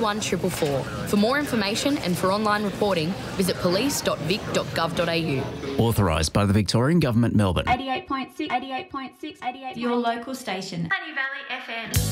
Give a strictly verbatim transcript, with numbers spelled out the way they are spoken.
one four four four. For more information and for online reporting, visit police dot vic dot gov dot a u. Authorised by the Victorian Government, Melbourne. eighty-eight point six, eighty-eight point six, eighty-eight. Your local station. Honey Valley F M.